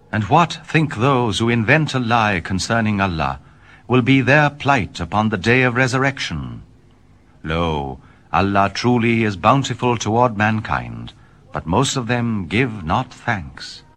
And what think those who invent a lie concerning Allah will be their plight upon the day of resurrection? Lo, Allah truly is bountiful toward mankind, but most of them give not thanks.